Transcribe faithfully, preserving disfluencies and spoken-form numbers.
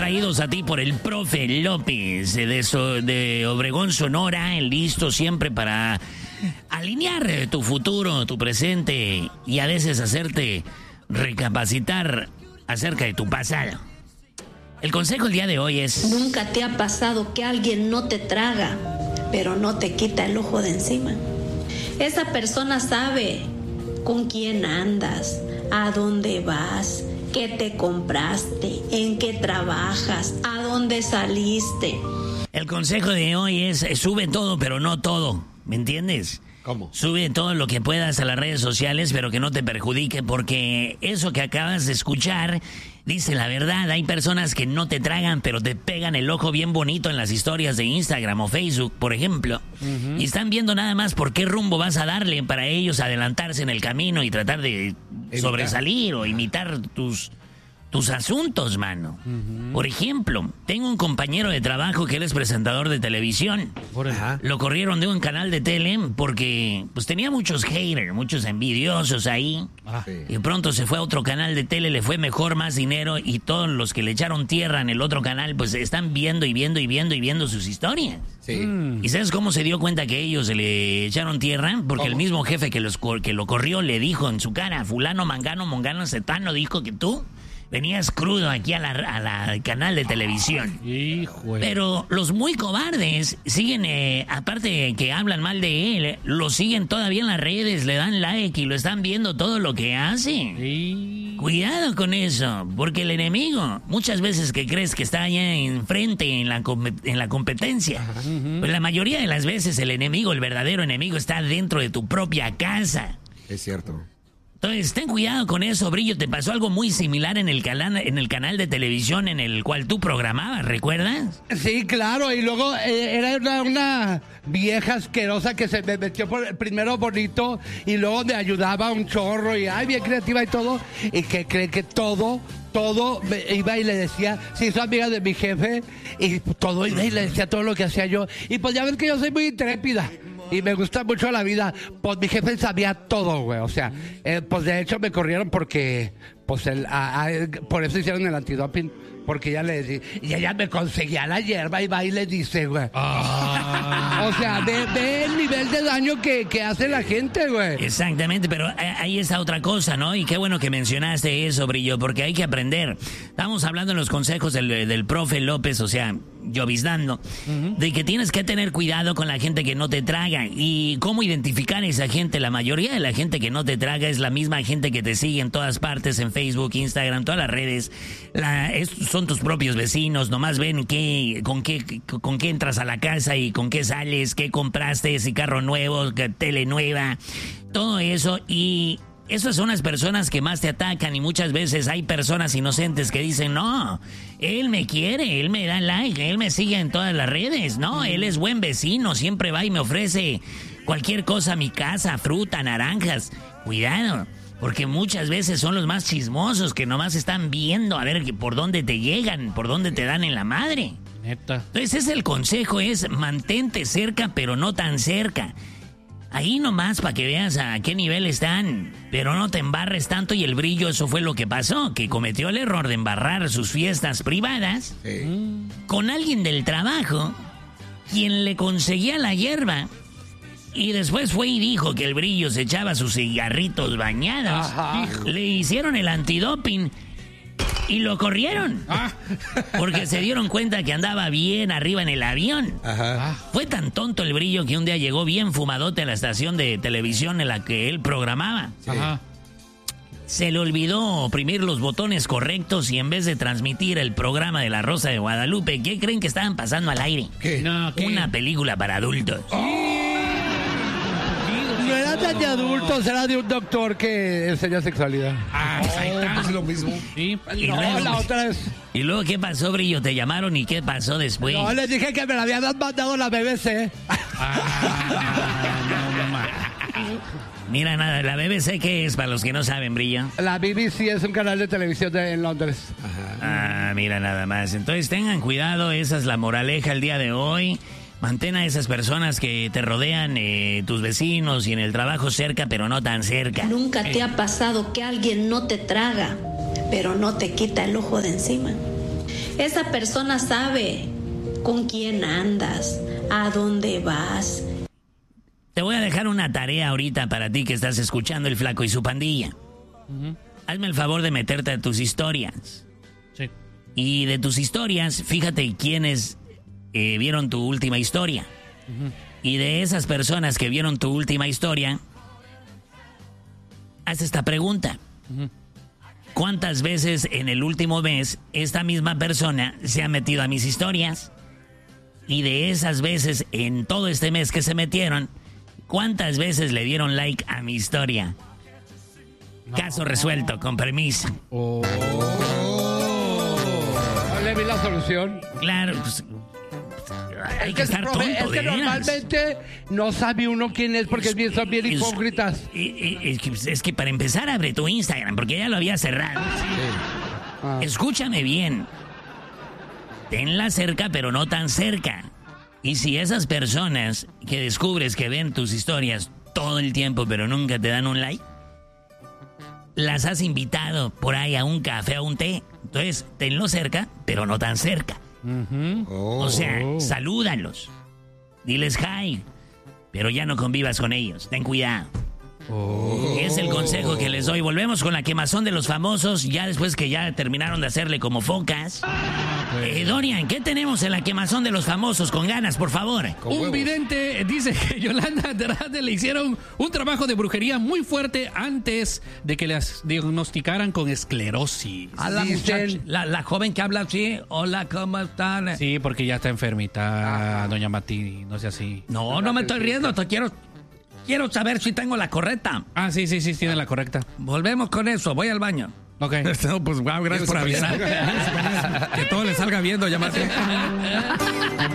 traídos a ti por el profe López de, so, de Obregón, Sonora, listo siempre para alinear tu futuro, tu presente y a veces hacerte recapacitar acerca de tu pasado. El consejo el día de hoy es... Nunca te ha pasado que alguien no te traga, pero no te quita el ojo de encima. Esa persona sabe con quién andas, a dónde vas, qué te compraste, en qué trabajas, a dónde saliste. El consejo de hoy es, sube todo, pero no todo, ¿me entiendes? ¿Cómo? Sube todo lo que puedas a las redes sociales, pero que no te perjudique, porque eso que acabas de escuchar dice la verdad. Hay personas que no te tragan, pero te pegan el ojo bien bonito en las historias de Instagram o Facebook, por ejemplo. Uh-huh. Y están viendo nada más por qué rumbo vas a darle para ellos adelantarse en el camino y tratar de Evitar. sobresalir o imitar tus... tus asuntos, mano. Uh-huh. Por ejemplo, tengo un compañero de trabajo que él es presentador de televisión. Ajá. Lo corrieron de un canal de tele porque pues tenía muchos haters, muchos envidiosos ahí. Ah, sí. Y pronto se fue a otro canal de tele, le fue mejor, más dinero, y todos los que le echaron tierra en el otro canal pues están viendo y viendo y viendo y viendo sus historias. Sí. Mm. ¿Y sabes cómo se dio cuenta que ellos se le echaron tierra? Porque ¿Cómo? El mismo jefe que, los, que lo corrió le dijo en su cara: fulano, mangano, mongano, cetano, dijo que tú venías crudo aquí a la, a la canal de televisión. Hijo. Pero los muy cobardes siguen, eh, aparte de que hablan mal de él, lo siguen todavía en las redes, le dan like y lo están viendo todo lo que hace. Sí. Cuidado con eso, porque el enemigo, muchas veces que crees que está allá enfrente en la, en la competencia, uh-huh. pues la mayoría de las veces el enemigo, el verdadero enemigo, está dentro de tu propia casa. Es cierto. Entonces, ten cuidado con eso, Brillo. Te pasó algo muy similar en el canal, en el canal de televisión en el cual tú programabas, ¿recuerdas? Sí, claro. Y luego eh, era una, una vieja asquerosa que se me metió por, primero bonito y luego me ayudaba un chorro y ay, bien creativa y todo. Y que cree que todo... todo iba y le decía, sí, soy amiga de mi jefe, y todo iba y le decía todo lo que hacía yo. Y pues ya ves que yo soy muy intrépida y me gusta mucho la vida. Pues mi jefe sabía todo, güey. O sea, eh, pues de hecho me corrieron porque, pues el, a, a, por eso hicieron el antidoping. Porque ya le decía, y ella me conseguía la hierba y va y le dice, güey. Ah. O sea, ve, ve el nivel de daño que, que hace la gente, güey. Exactamente, pero ahí está otra cosa, ¿no? Y qué bueno que mencionaste eso, Brillo, porque hay que aprender. Estamos hablando en los consejos del, del profe López, o sea, lloviznando, uh-huh. de que tienes que tener cuidado con la gente que no te traga. Y cómo identificar a esa gente. La mayoría de la gente que no te traga es la misma gente que te sigue en todas partes, en Facebook, Instagram, todas las redes. La, es, son tus propios vecinos, nomás ven qué, con qué, con qué entras a la casa y con qué sales, qué compraste, si carro nuevo, tele nueva, todo eso. Y esas son las personas que más te atacan, y muchas veces hay personas inocentes que dicen, no, él me quiere, él me da like, él me sigue en todas las redes, no, él es buen vecino, siempre va y me ofrece cualquier cosa a mi casa, fruta, naranjas. Cuidado, porque muchas veces son los más chismosos que nomás están viendo a ver por dónde te llegan, por dónde te dan en la madre. Neta. Entonces ese es el consejo, es mantente cerca, pero no tan cerca. Ahí nomás para que veas a qué nivel están, pero no te embarres tanto. Y el Brillo, eso fue lo que pasó, que cometió el error de embarrar sus fiestas privadas sí. con alguien del trabajo, quien le conseguía la hierba, y después fue y dijo que el Brillo se echaba sus cigarritos bañados. Ajá. Le hicieron el antidoping y lo corrieron. Ah. Porque se dieron cuenta que andaba bien arriba en el avión. Ajá. Fue tan tonto el Brillo que un día llegó bien fumadote a la estación de televisión en la que él programaba. Sí. Ajá. Se le olvidó oprimir los botones correctos y en vez de transmitir el programa de La Rosa de Guadalupe, ¿qué creen que estaban pasando al aire? ¿Qué? No, ¿qué? Una película para adultos. Oh. No era tan de adultos, era de un doctor que enseña sexualidad. Ah, oh, es lo mismo. Sí. Y, no, luego, la otra vez. ¿Y luego qué pasó, Brillo? ¿Te llamaron y qué pasó después? No, les dije que me la habían mandado la B B C. Ah, no, no, Mira, nada, la B B C, ¿qué es para los que no saben, Brillo? La B B C es un canal de televisión de, en Londres. Ajá. Ah, mira, nada más. Entonces tengan cuidado, esa es la moraleja el día de hoy. Mantén a esas personas que te rodean, eh, tus vecinos y en el trabajo cerca, pero no tan cerca. Nunca te ha pasado que alguien no te traga, pero no te quita el ojo de encima. Esa persona sabe con quién andas, a dónde vas. Te voy a dejar una tarea ahorita para ti que estás escuchando El Flaco y su pandilla. Uh-huh. Hazme el favor de meterte a tus historias. Sí. Y de tus historias, fíjate quiénes eh, vieron tu última historia. Uh-huh. Y de esas personas que vieron tu última historia, haz esta pregunta. Uh-huh. ¿Cuántas veces en el último mes esta misma persona se ha metido a mis historias? Y de esas veces, en todo este mes que se metieron, ¿cuántas veces le dieron like a mi historia? No. Caso resuelto, con permiso. Oh. No le vi la solución. Claro, pues, hay es que estar profe, tonto, es que normalmente no sabe uno quién es porque es, son bien hipócritas. Es, es, es, es que para empezar abre tu Instagram porque ya lo había cerrado. Sí. Ah. Escúchame bien. Tenla cerca, pero no tan cerca. Y si esas personas que descubres que ven tus historias todo el tiempo, pero nunca te dan un like, las has invitado por ahí a un café, a un té. Entonces, tenlo cerca, pero no tan cerca. Uh-huh. Oh. O sea, salúdalos. Diles hi, pero ya no convivas con ellos. Ten cuidado. Oh. Es el consejo que les doy. Volvemos con la quemazón de los famosos, ya después que ya terminaron de hacerle como focas. Eh, Dorian, ¿qué tenemos en la quemazón de los famosos? Con ganas, por favor. Un vidente dice que Yolanda Andrade le hicieron un trabajo de brujería muy fuerte antes de que las diagnosticaran con esclerosis. A la muchacha, la, la joven que habla así, hola, ¿cómo están? Sí, porque ya está enfermita, doña Mati, no sé así. No, no me estoy riendo, te quiero... Quiero saber si tengo la correcta. Ah, sí, sí, sí, tiene la correcta. Volvemos con eso, voy al baño. Ok. No, pues wow, gracias por avisar. Que todo le salga bien, doña Martín.